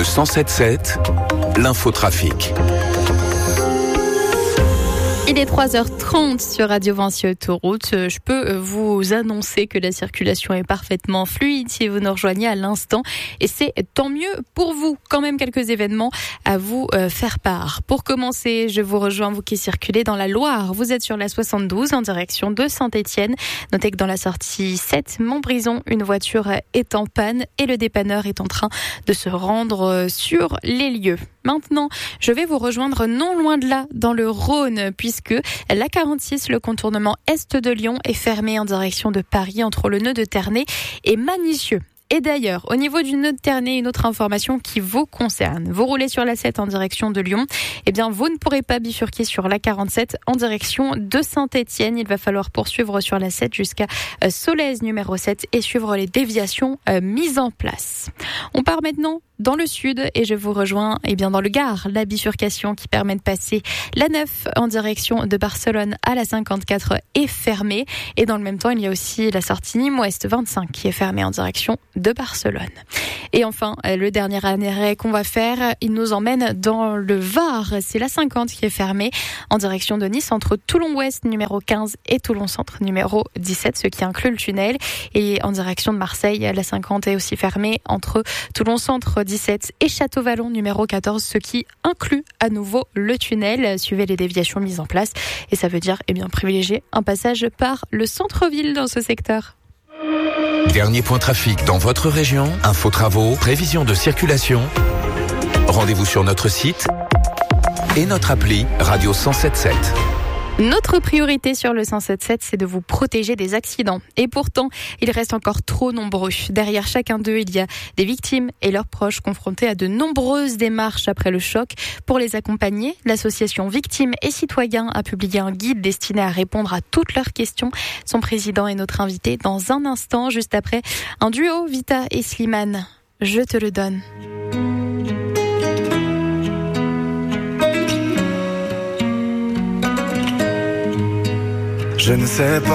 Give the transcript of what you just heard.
107.7, l'infotrafic. Il est 3h30 sur Radio Vinci Autoroute. Je peux vous annoncer que la circulation est parfaitement fluide si vous nous rejoignez à l'instant. Et c'est tant mieux pour vous. Quand même quelques événements à vous faire part. Pour commencer, je vous rejoins, vous qui circulez dans la Loire. Vous êtes sur la 72 en direction de Saint-Étienne. Notez que dans la sortie 7 Montbrison, une voiture est en panne et le dépanneur est en train de se rendre sur les lieux. Maintenant, je vais vous rejoindre non loin de là, dans le Rhône, puisque la 46, le contournement est de Lyon, est fermé en direction de Paris entre le nœud de Ternay et Manicieux. Et d'ailleurs, au niveau du nœud de Ternay, une autre information qui vous concerne. Vous roulez sur la 7 en direction de Lyon, eh bien, vous ne pourrez pas bifurquer sur la 47 en direction de Saint-Étienne. Il va falloir poursuivre sur la 7 jusqu'à Solèze numéro 7 et suivre les déviations mises en place. On part maintenant dans le sud et je vous rejoins dans le Gard, la bifurcation qui permet de passer la 9 en direction de Barcelone à la 54 est fermée et dans le même temps il y a aussi la sortie Nîmes-Ouest 25 qui est fermée en direction de Barcelone. Et enfin, le dernier arrêt qu'on va faire, il nous emmène dans le Var, c'est la 50 qui est fermée en direction de Nice entre Toulon-Ouest numéro 15 et Toulon-Centre numéro 17, ce qui inclut le tunnel, et en direction de Marseille, la 50 est aussi fermée entre Toulon-Centre 17 et Château-Vallon numéro 14, ce qui inclut à nouveau le tunnel. Suivez les déviations mises en place et ça veut dire privilégier un passage par le centre-ville dans ce secteur. Dernier point trafic dans votre région, info travaux, prévision de circulation. Rendez-vous sur notre site et notre appli Radio 107.7. Notre priorité sur le 107.7, c'est de vous protéger des accidents. Et pourtant, ils restent encore trop nombreux. Derrière chacun d'eux, il y a des victimes et leurs proches confrontés à de nombreuses démarches après le choc. Pour les accompagner, l'association Victimes et Citoyens a publié un guide destiné à répondre à toutes leurs questions. Son président est notre invité dans un instant, juste après un duo Vita et Slimane. Je te le donne. Je ne sais pas